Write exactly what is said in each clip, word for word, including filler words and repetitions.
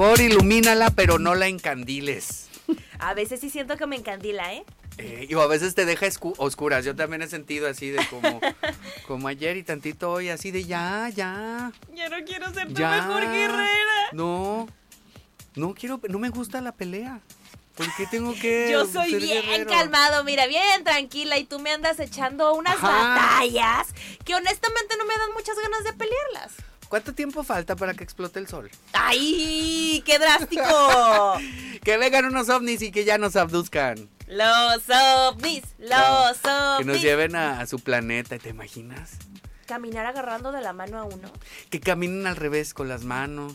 Por ilumínala, pero no la encandiles. A veces sí siento que me encandila, ¿eh? Eh, y a veces te deja escu- oscuras. Yo también he sentido así de como, como ayer y tantito hoy, así de ya, ya. Ya no quiero ser tu Ya. mejor guerrera. No, no quiero, no me gusta la pelea. ¿Por qué tengo que Yo soy ser bien guerrero? calmado, mira, bien tranquila, y tú me andas echando unas Ajá. batallas que honestamente no me dan muchas ganas de pelearlas. ¿Cuánto tiempo falta para que explote el sol? ¡Ay, qué drástico! Que vengan unos ovnis y que ya nos abduzcan. Los ovnis, los ovnis. Que nos lleven a, a su planeta, ¿te imaginas? Caminar agarrando de la mano a uno. Que caminen al revés con las manos.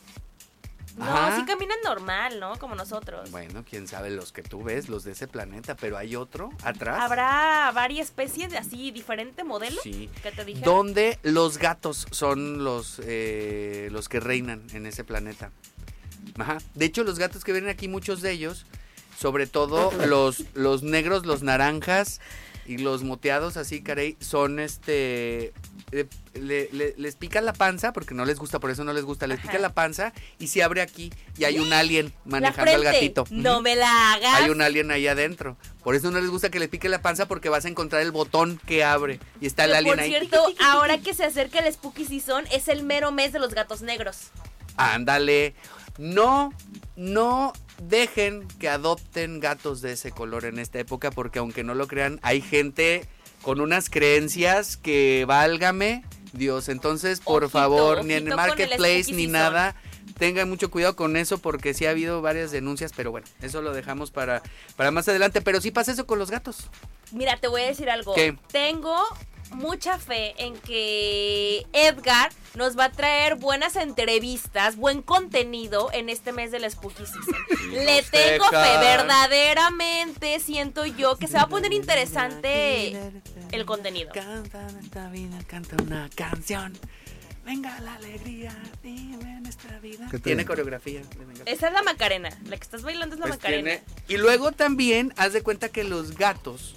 No, Ajá. sí caminan normal, ¿no? Como nosotros. Bueno, quién sabe los que tú ves, los de ese planeta, pero hay otro atrás. ¿Habrá varias especies de así, diferente modelo? Sí. ¿Qué te dije? Donde los gatos son los, eh, los que reinan en ese planeta. Ajá. De hecho, los gatos que vienen aquí, muchos de ellos, sobre todo los, los negros, los naranjas y los moteados, así, caray, son este... Eh, le, le, les pica la panza, porque no les gusta, por eso no les gusta, les Ajá. pica la panza y se abre aquí y hay un alien La manejando al frente. gatito. No Ujú. me la hagas. Hay un alien ahí adentro. Por eso no les gusta que les pique la panza, porque vas a encontrar el botón que abre y está el Que, alien por ahí. cierto, ahora que se acerca el Spooky Season, es el mero mes de los gatos negros. Ándale. No, no dejen que adopten gatos de ese color en esta época, porque aunque no lo crean, hay gente con unas creencias que válgame Dios. Entonces, por Ojito, favor, ni en ojito el con el marketplace Spooky ni Season. nada. Tengan mucho cuidado con eso, porque sí ha habido varias denuncias, pero bueno, eso lo dejamos para, para más adelante. Pero sí pasa eso con los gatos. Mira, te voy a decir algo. ¿Qué? Tengo mucha fe en que Edgar nos va a traer buenas entrevistas, buen contenido en este mes del Spooky Season. Le nos tengo fe, dejan. verdaderamente siento yo que se va a poner interesante el contenido. Canta nuestra vida, canta una canción. Venga la alegría, vive nuestra vida. ¿Qué Tiene te- coreografía. Esa es la Macarena, la que estás bailando es la Pues Macarena. tiene- Y luego también, haz de cuenta que los gatos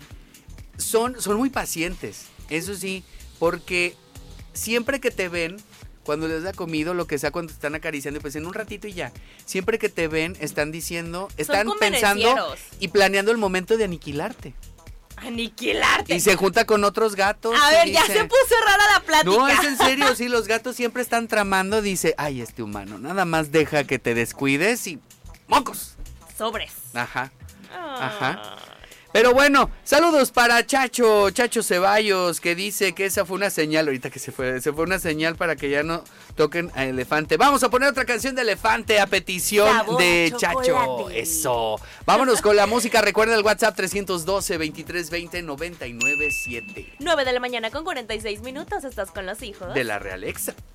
son, son muy pacientes, eso sí, porque siempre que te ven, cuando les da comido, lo que sea, cuando te están acariciando, pues en un ratito y ya, siempre que te ven, están diciendo, están pensando convenencieros. y planeando el momento de aniquilarte. Aniquilarte. Y se junta con otros gatos. A y ver, ya dice- se puso rara la plática. No, es en serio, sí, los gatos siempre están tramando, dice, ay, este humano, nada más deja que te descuides y ¡mocos! Sobres. Ajá. Ah. Ajá. Pero bueno, saludos para Chacho, Chacho Ceballos, que dice que esa fue una señal, ahorita que se fue, se fue una señal para que ya no toquen a Elefante. Vamos a poner otra canción de Elefante a petición Sabor de a Chacho. chocolate. Eso. Vámonos con la música. Recuerda el WhatsApp trescientos doce, veintitrés veinte, noventa y nueve siete nueve de la mañana con cuarenta y seis minutos. Estás con los hijos de la Realexa.